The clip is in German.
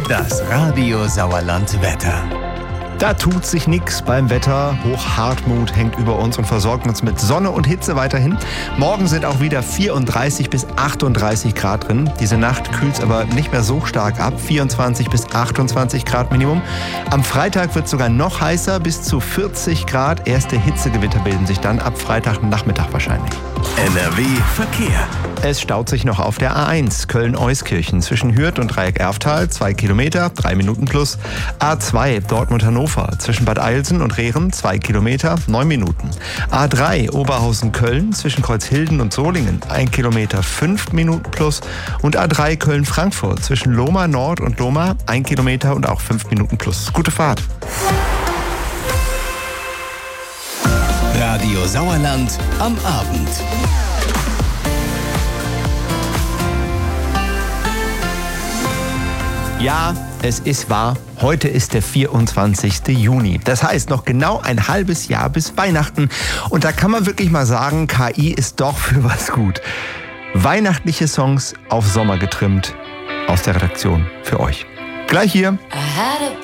Das Radio Sauerland Wetter. Da tut sich nichts beim Wetter. Hochhartmut hängt über uns und versorgt uns mit Sonne und Hitze weiterhin. Morgen sind auch wieder 34 bis 38 Grad drin. Diese Nacht kühlt es aber nicht mehr so stark ab. 24 bis 28 Grad Minimum. Am Freitag wird es sogar noch heißer, bis zu 40 Grad. Erste Hitzegewitter bilden sich dann ab Freitagnachmittag wahrscheinlich. NRW Verkehr. Es staut sich noch auf der A1 Köln-Euskirchen zwischen Hürth und Dreieck-Erftal, 2 Kilometer, 3 Minuten plus. A2 Dortmund-Hannover zwischen Bad Eilsen und Rehren, 2 Kilometer, 9 Minuten. A3 Oberhausen-Köln zwischen Kreuzhilden und Solingen, 1 Kilometer, 5 Minuten plus. Und A3 Köln-Frankfurt zwischen Lohmar Nord und Lohmar, 1 Kilometer und auch 5 Minuten plus. Gute Fahrt. Radio Sauerland am Abend. Ja, es ist wahr. Heute ist der 24. Juni. Das heißt, noch genau ein halbes Jahr bis Weihnachten. Und da kann man wirklich mal sagen, KI ist doch für was gut. Weihnachtliche Songs auf Sommer getrimmt. Aus der Redaktion für euch. Gleich hier. I had a